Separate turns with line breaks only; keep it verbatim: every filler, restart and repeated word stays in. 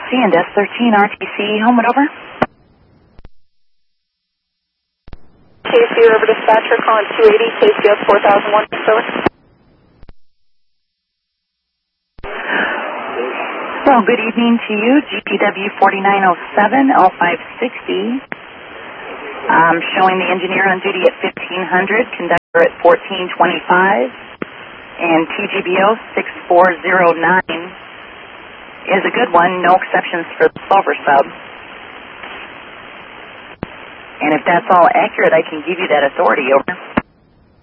C and S thirteen R T C, home and over.
K C River Dispatcher calling two eighty, K C S four thousand one, over.
Well, good evening to you, G P W forty-nine oh seven, L five sixty. Um, showing the engineer on duty at fifteen hundred, conductor at fourteen twenty-five, and T G B O six four zero nine is a good one, no exceptions for the Silver Sub. And if that's all accurate, I can give you that authority, over.